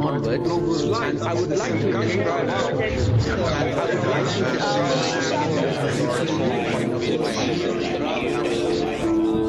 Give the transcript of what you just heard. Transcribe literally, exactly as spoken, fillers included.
onwards, and I would like to describe, and I would like to describe